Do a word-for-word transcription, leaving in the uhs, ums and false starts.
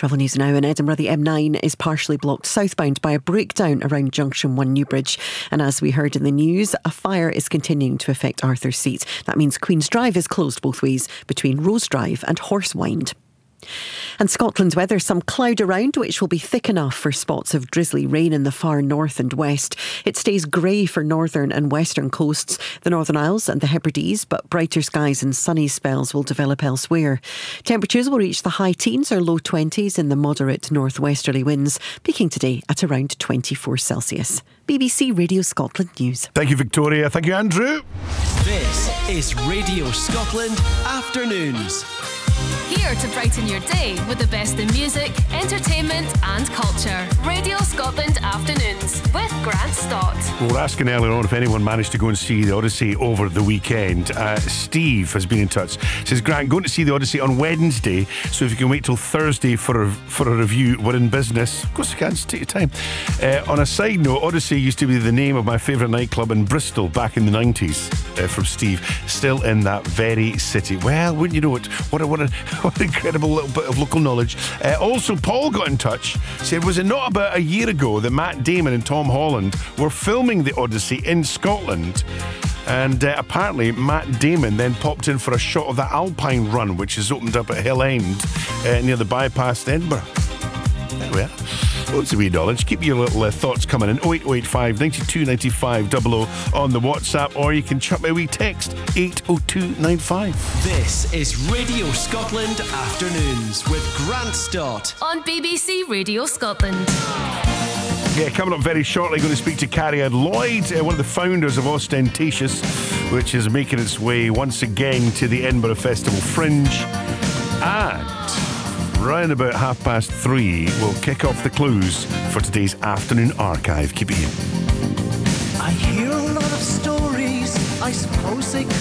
Travel news now in Edinburgh. The M nine is partially blocked southbound by a breakdown around Junction one Newbridge. And as we heard in the news, a fire is continuing to affect Arthur's Seat. That means Queen's Drive is closed both ways between Rose Drive and Horsewind. And Scotland's weather, some cloud around, which will be thick enough for spots of drizzly rain in the far north and west. It stays grey for northern and western coasts, the Northern Isles and the Hebrides, but brighter skies and sunny spells will develop elsewhere. Temperatures will reach the high teens or low twenties in the moderate northwesterly winds, peaking today at around twenty-four Celsius. B B C Radio Scotland News. Thank you, Victoria. Thank you, Andrew. This is Radio Scotland Afternoons. Here to brighten your day with the best in music, entertainment and culture. Radio Scotland Afternoons with Grant Stott. We were asking earlier on if anyone managed to go and see the Odyssey over the weekend. Uh, Steve has been in touch. Says, Grant, going to see the Odyssey on Wednesday, so if you can wait till Thursday for a, for a review, we're in business. Of course you can, just take your time. Uh, on a side note, Odyssey used to be the name of my favourite nightclub in Bristol back in the nineties. Uh, from Steve, still in that very city. Well, wouldn't you know it? What a, what a, what an incredible little bit of local knowledge. Uh, also, Paul got in touch, said, was it not about a year ago that Matt Damon and Tom Holland were filming the Odyssey in Scotland? And uh, apparently Matt Damon then popped in for a shot of the Alpine Run, which is opened up at Hill End uh, near the bypass in Edinburgh. There we are. Loads of wee knowledge. Keep your little uh, thoughts coming in. oh eight oh eight five, nine two nine five, double oh on the WhatsApp, or you can chuck me a wee text eight oh two nine five. This is Radio Scotland Afternoons with Grant Stott on B B C Radio Scotland. Yeah, coming up very shortly, going to speak to Carrie Ann Lloyd, uh, one of the founders of Ostentatious, which is making its way once again to the Edinburgh Festival Fringe. And round about half past three, we'll kick off the clues for today's afternoon archive. Keep it here. I hear a lot of stories, I suppose they